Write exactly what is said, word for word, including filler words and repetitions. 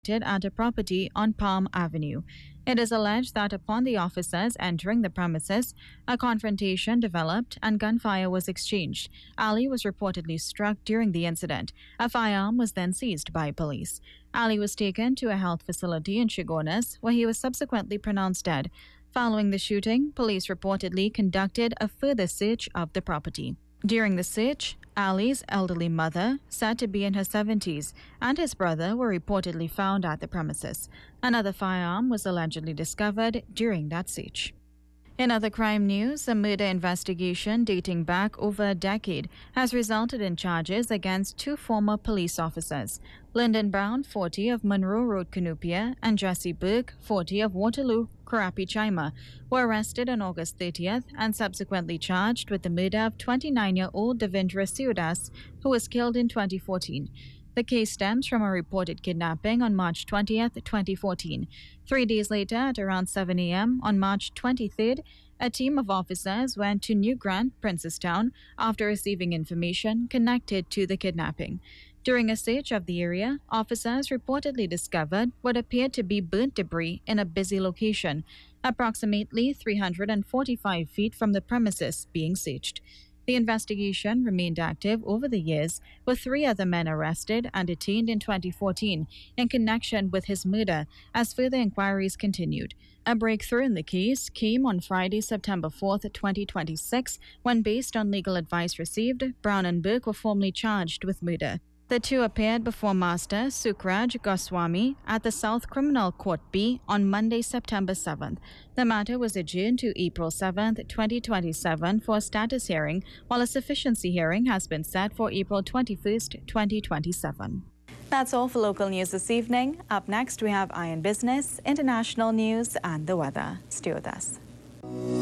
at a property on Palm Avenue. It is alleged that upon the officers entering the premises, a confrontation developed and gunfire was exchanged. Ali was reportedly struck during the incident. A firearm was then seized by police. Ali was taken to a health facility in Chaguanas, where he was subsequently pronounced dead. Following the shooting, police reportedly conducted a further search of the property. During the search, Ali's elderly mother, said to be in her seventies, and his brother were reportedly found at the premises. Another firearm was allegedly discovered during that search. In other crime news, a murder investigation dating back over a decade has resulted in charges against two former police officers. Lyndon Brown, forty, of Monroe Road, Cunupia, and Jesse Burke, forty, of Waterloo, Karapi Chima, were arrested on August thirtieth and subsequently charged with the murder of twenty-nine-year-old Devendra Siudas, who was killed in twenty fourteen. The case stems from a reported kidnapping on March twentieth, twenty fourteen. Three days later, at around seven a.m. on March twenty-third, a team of officers went to New Grant, Princestown, after receiving information connected to the kidnapping. During a search of the area, officers reportedly discovered what appeared to be burnt debris in a busy location, approximately three hundred forty-five feet from the premises being searched. The investigation remained active over the years, with three other men arrested and detained in twenty fourteen in connection with his murder as further inquiries continued. A breakthrough in the case came on Friday, September fourth, twenty twenty-six, when, based on legal advice received, Brown and Burke were formally charged with murder. The two appeared before Master Sukraj Goswami at the South Criminal Court B on Monday, September seventh. The matter was adjourned to April seventh, twenty twenty-seven for a status hearing, while a sufficiency hearing has been set for April twenty-first, twenty twenty-seven. That's all for local news this evening. Up next, we have Iron Business, international news, and the weather. Stay with us.